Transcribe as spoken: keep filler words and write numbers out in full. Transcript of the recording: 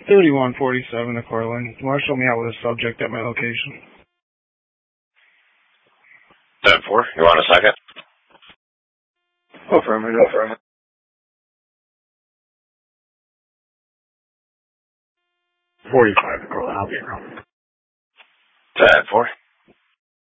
thirty-one forty-seven to Cortland. Marshal me out with a subject at my location. ten four, you want a second? Affirmative. Affirmative. forty-five to Cortland. I'll be around. ten four.